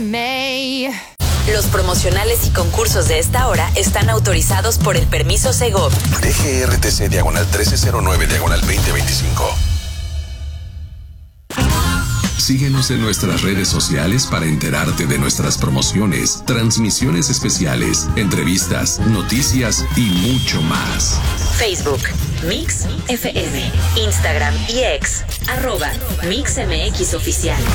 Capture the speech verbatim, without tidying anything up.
May. Los promocionales y concursos de esta hora están autorizados por el permiso Segov. D G R T C diagonal trece cero nueve diagonal veinte veinticinco. Síguenos en nuestras redes sociales para enterarte de nuestras promociones, transmisiones especiales, entrevistas, noticias y mucho más. Facebook, Mix F M, Instagram y X, arroba Mix M X Oficial.